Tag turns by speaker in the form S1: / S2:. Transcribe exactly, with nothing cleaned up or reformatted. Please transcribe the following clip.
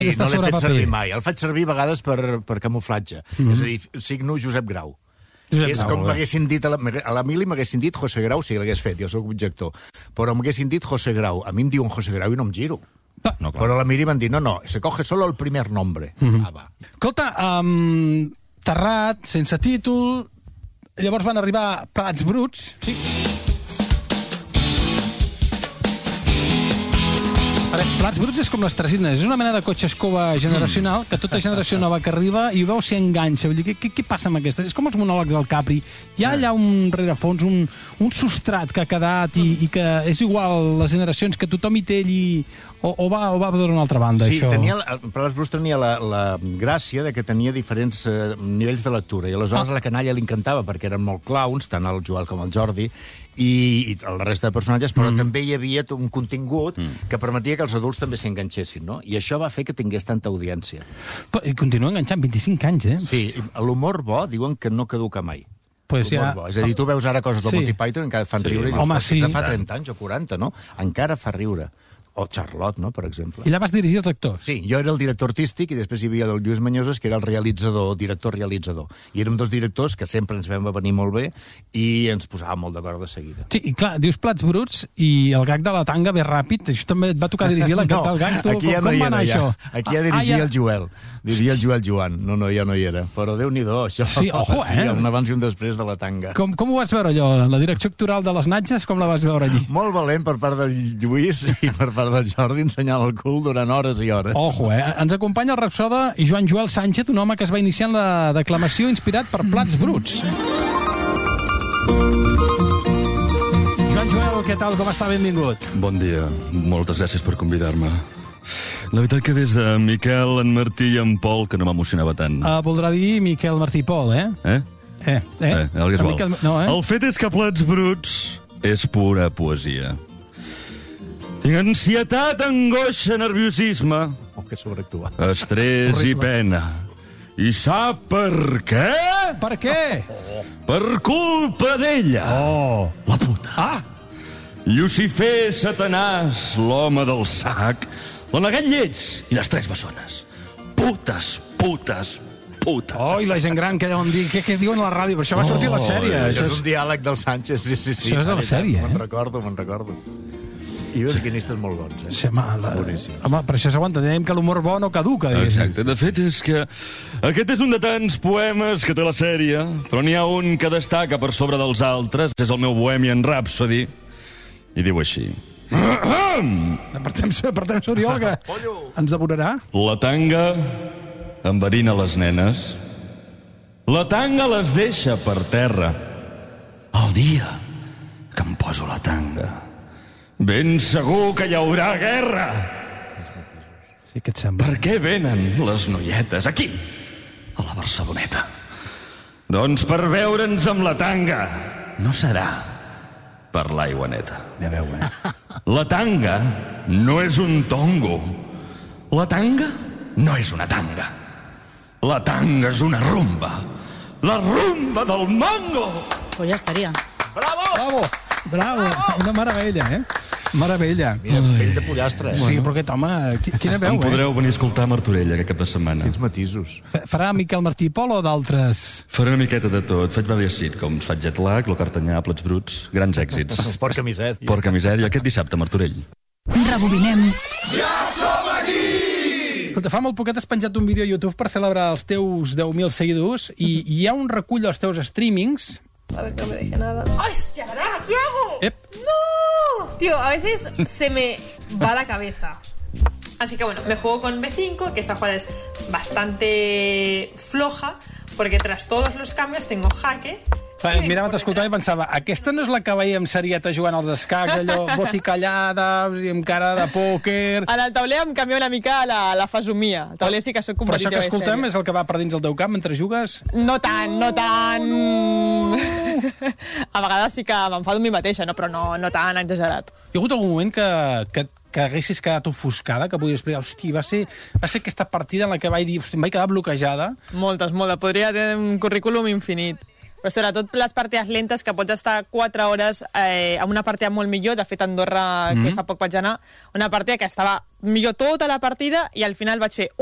S1: Sí, no l'he fet
S2: paper.
S1: servir mai. El faig servir a vegades per, per camuflatge. Mm-hmm. És a dir, signo Josep Grau. Josep és Grau, com m'haguessin dit, a l'Emili m'haguessin dit José Grau, si l'hagués fet, jo soc objector. Però m'haguessin dit José Grau. A mi em diuen José Grau i no em giro. No, però a l'Emili m'han dit, no, no, se coge solo el primer nombre. Mm-hmm. Ah, va.
S2: Escolta, um, Terrat, sense títol, llavors van arribar Plats Bruts. Sí. Ara, Plats Bruts és com les tresines, és una mena de cotxe escova generacional, que tota generació nova que arriba i veu si enganxa. Vull dir, què, què, què passa amb aquesta? És com els monòlegs del Capri. Hi ha allà un rerefons, un, un substrat que ha quedat i, i que és igual les generacions, que tothom hi té allí, o, o va, o va d'una altra banda,
S1: sí,
S2: això?
S1: Tenia, Plats Bruts tenia la, la gràcia de que tenia diferents eh, nivells de lectura, i aleshores ah. a la canalla li encantava, perquè eren molt clowns, tant el Joel com el Jordi, i, i la resta de personatges, però mm. també hi havia un contingut mm. que permetia que els adults també s'enganxessin, no? I això va fer que tingués tanta audiència.
S2: Però, i continua enganxant, vint-i-cinc anys, eh?
S1: Sí, l'humor bo diuen que no caduca mai.
S2: Pues ja...
S1: bo. És a dir, tu veus ara coses del sí. Monty Python i encara et fan
S2: sí,
S1: riure.
S2: Home, sí.
S1: Fa trenta anys o quaranta, no? Encara fa riure. O Charlotte, no?, per exemple.
S2: I allà vas dirigir els actors?
S1: Sí, jo era el director artístic i després hi havia el Lluís Mañoses, que era el realitzador, director-realitzador. I érem dos directors que sempre ens vam venir molt bé i ens posàvem molt d'acord de seguida.
S2: Sí, i clar, dius Plats Bruts i el gag de la tanga ve ràpid. Això també et va tocar dirigir la no, del gag. Tu,
S1: aquí ja
S2: com
S1: no hi
S2: va anar
S1: era,
S2: això?
S1: Ja. Aquí ja dirigia ah, ja... el Joel. Dirigia el Joel Joan. No, no, ja no hi era. Però Déu-n'hi-do, això.
S2: Sí, ojo,
S1: sí,
S2: eh?
S1: Un abans i un després de la tanga.
S2: Com, com ho vas veure allò? La direcció actoral de les Natges, com la vas veure allí?
S1: Molt valent per part del Lluís i per part del Jordi, ensenyant el cul durant hores i hores.
S2: Ojo, eh? Ens acompanya el rapsoda i Joan Joel Sánchez, un home que es va iniciar en la declamació inspirat per Plats Bruts. Joan Joel, què tal? Com està? Benvingut.
S3: Bon dia. Moltes gràcies per convidar-me. La veritat que des de Miquel, en Martí i en Pol, que no m'emocionava tant.
S2: Uh, voldrà dir Miquel, Martí i Pol, eh?
S3: Eh?
S2: Eh, eh?
S3: eh el que es vol.
S2: Miquel... no, eh?
S3: El fet és que Plats Bruts és pura poesia. Tinc ansietat, angoixa, nerviosisme,
S1: oh, que sobreactua.
S3: estrès i pena. I sap per què?
S2: Per què?
S3: Per culpa d'ella.
S2: Oh.
S3: La puta.
S2: Ah!
S3: Llucifer, Satanàs, l'home del sac, l'anegat lleig i les tres bessones. Putes, putes, putes.
S2: Oh, i la gent gran que deuen dir... Què, què diuen a la ràdio? Però això va sortir a la sèrie.
S1: Oh, això és un diàleg del Sánchez, sí, sí, sí.
S2: Això és a la sèrie, eh?
S1: Me'n recordo, me'n recordo. I els guionistes molt bons, eh?
S2: Sí, home, la... home, per això s'aguanta. Dèiem que l'humor bo no caduca. Diguéssim.
S3: Exacte. De fet, és que aquest és un de tants poemes que té la sèrie, però n'hi ha un que destaca per sobre dels altres. És el meu Bohemian Rhapsody. I diu així.
S2: Apartem, apartem Oriol, que ens devorarà.
S3: La tanga enverina les nenes. La tanga les deixa per terra. El dia que em poso la tanga, ben segur que hi haurà guerra.
S2: Sí, que et sembla.
S3: Per què venen les noietes aquí, a la Barceloneta? Doncs per veure'ns amb la tanga. No serà per l'aigua neta.
S2: Ja veu, eh?
S3: La tanga no és un tongo. La tanga no és una tanga. La tanga és una rumba. La rumba del mango.
S4: Pues ja estaria.
S1: Bravo!
S2: Bravo! Bravo! Una meravella, eh? Meravella.
S1: Mira, pell de pollastre.
S2: Sí, però aquest home, quina veu,
S3: em
S2: eh?
S3: podreu venir a escoltar a Martorell aquest cap de setmana.
S1: Quins matisos.
S2: Farà Miquel Martí i Pol o d'altres?
S3: Faré una miqueta de tot. Faig diversos sitcoms. Faig Jet Lag, Lo Cartanyà, Plats Bruts. Grans èxits.
S1: Port camiset.
S3: Port camiset. I aquest dissabte a Martorell.
S5: Rebobinem.
S6: Ja som aquí!
S2: Escolta, fa molt poquet has penjat un vídeo a YouTube per celebrar els teus deu mil seguidors i hi ha un recull dels teus streamings.
S7: A ver que no me deje nada. ¡Hostia, Ana! ¿Qué hago?
S2: Ep.
S7: ¡No! Tío, a veces se me va la cabeza. Así que bueno, me juego con B cinco, que esta jugada es bastante floja, porque tras todos los cambios tengo jaque.
S2: Mirava, t'escoltava i pensava, aquesta no és la que veiem serieta jugant als escacs, allò, vocicallada, i amb cara de pòquer...
S8: En el tauler em canvia una mica la, la fesomia. El tauler sí que soc competitiva.
S2: Però això que escoltem és el que va per dins el teu cap mentre jugues?
S8: No tant, no tant...
S2: No, no.
S8: A vegades sí que m'enfado amb mi mateixa, no? Però no, no tan exagerat.
S2: Hi ha hagut algun moment que, que, que haguessis quedat ofuscada, que podies explicar, hosti, va ser, va ser aquesta partida en la que vaig dir, hosti, em vaig quedar bloquejada?
S8: Moltes, moltes. Podria tenir un currículum infinit. però sobretot les partides lentes, que pots estar quatre hores eh, amb una partida molt millor. De fet, a Andorra, mm-hmm. que fa poc vaig anar, una partida que estava millor tota la partida i al final vaig fer